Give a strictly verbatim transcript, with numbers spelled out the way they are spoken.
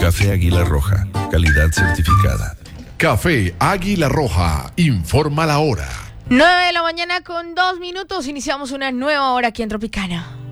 Café Águila Roja, calidad certificada. Café Águila Roja, informa la hora. nueve de la mañana con dos minutos, iniciamos una nueva hora aquí en Tropicana.